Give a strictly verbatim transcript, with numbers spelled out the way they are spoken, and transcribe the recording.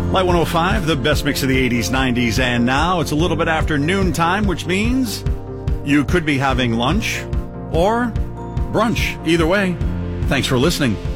Light one oh five, the best mix of the eighties, nineties, and now. It's a little bit after noontime, which means you could be having lunch or brunch. Either way, thanks for listening.